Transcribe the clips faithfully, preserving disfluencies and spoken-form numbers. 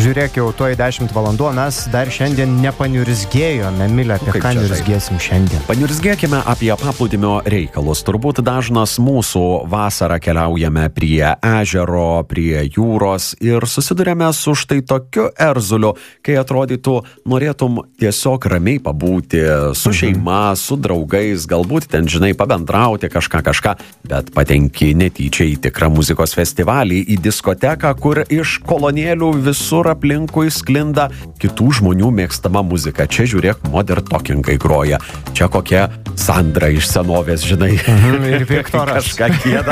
žiūrėk, jau tuoj dešimt valandų, mes dar šiandien nepaniurzgėjome. Emilė, apie ką niurzgėsim šiandien? Paniurzgėkime apie paplūdimio reikalus. Turbūt dažnas mūsų vasarą keliaujame prie ežero, prie jūros ir susidurėme su štai tokiu erzuliu, kai atrodytų, norėtum tiesiog ramiai pabūti su šeima, su draugais, galbūt ten, žinai, pabendrauti kažką, kažką, bet patenki netyčia į tikrą muzikos festivalį, į diskoteką, kur iš kolonėlių visur aplinkui sklinda kitų žmonių mėgstama muzika. Čia žiūrėk, Modern Talkingai groja. Čia kokia Sandra iš senovės, žinai. Mhm, ir Viktoras. Kažką kieda.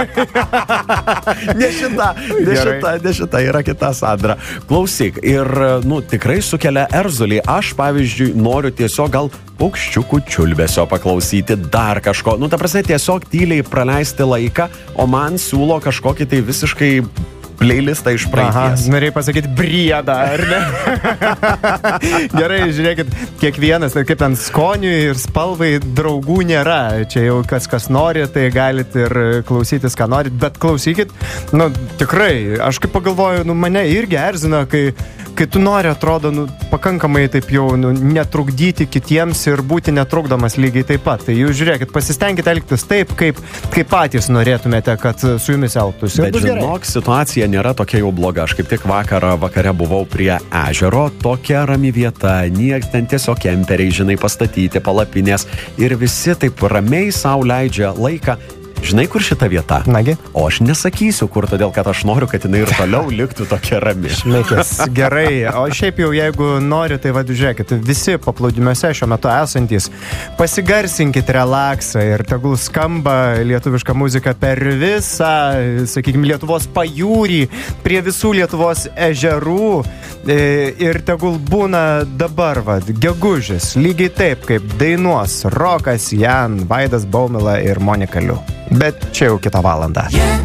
ne šita, ne šita, ne šita, yra kita Sandra. Klausyk, ir, nu, tikrai sukelia erzulį. Aš, pavyzdžiui, noriu tiesiog gal paukščiukų čiulbesio paklausyti, dar kažko. Nu, ta prasme, tiesiog tyliai praleisti laiką, o man siūlo kažkokį tai visiškai playlistą iš praeities. Aha, norėjai pasakyti briedą, ar ne? Gerai, žiūrėkit, kiekvienas, kaip ten skoniui ir spalvai draugų nėra. Čia jau kas kas nori, tai galit ir klausytis, ką norit, bet klausykit, nu, tikrai, aš kaip pagalvoju, nu, mane irgi erzina, kai kai tu nori, atrodo, nu, pakankamai taip jau nu, netrukdyti kitiems ir būti netrukdomas lygiai taip pat. Tai jūs žiūrėkit, pasistengite elgtis taip, kaip, kaip patys norėtumėte, kad su jumis elgtųsi. Bet žinok, situacija nėra tokia jau bloga. Aš kaip tik vakarą vakare buvau prie ežero, tokia rami vieta, nieks ten tiesiog kemperiai, žinai, pastatyti, palapinės ir visi taip ramiai sau leidžia laiką. Žinai, kur šita vieta? Nagi? O aš nesakysiu, kur, todėl, kad aš noriu, kad jinai ir toliau liktų tokia rami. Šmekės, gerai. O šiaip jau, jeigu nori, tai vad, žiūrėkit, visi paplūdimiuose šiuo metu esantys, pasigarsinkit relaksą ir tegul skamba lietuviška muzika per visą, sakykime, Lietuvos pajūrį, prie visų Lietuvos ežerų ir tegul būna dabar, vad, gegužis, lygiai taip, kaip dainuos Rokas Jan, Vaidas Baumila ir Monika Liu. Bet čia jau kitą valandą. Yeah.